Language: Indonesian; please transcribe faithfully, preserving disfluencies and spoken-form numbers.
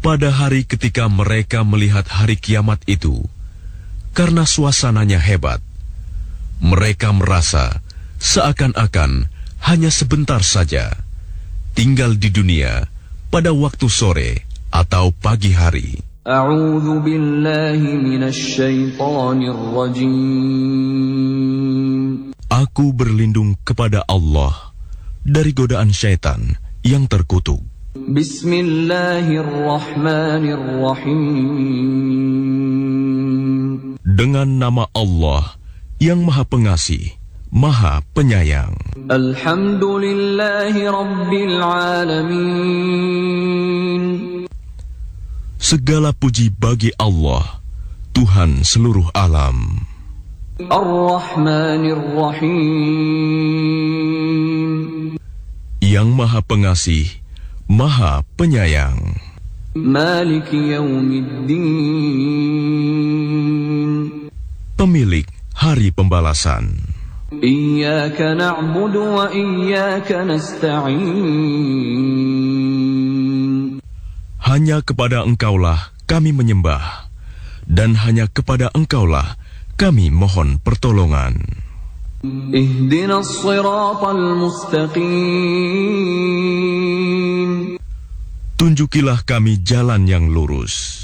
Pada hari ketika mereka melihat hari kiamat itu, karena suasananya hebat, mereka merasa seakan-akan hanya sebentar saja tinggal di dunia pada waktu sore atau pagi hari. A'udzu billahi minasy syaithanir rajim. Aku berlindung kepada Allah dari godaan syaitan yang terkutuk. Bismillahirrahmanirrahim. Dengan nama Allah yang Maha Pengasih, Maha Penyayang. Alhamdulillahi Rabbil Alamin. Segala puji bagi Allah, Tuhan seluruh alam. Ar-Rahmanir-Rahim. Yang Maha Pengasih, Maha Penyayang. Maliki Yaumiddin. Pemilik Hari Pembalasan. Iyyaka na'budu wa iyyaka nasta'in. Hanya kepada Engkaulah kami menyembah, dan hanya kepada Engkaulah kami mohon pertolongan. Ihdinas siratal mustaqim. Tunjukilah kami jalan yang lurus.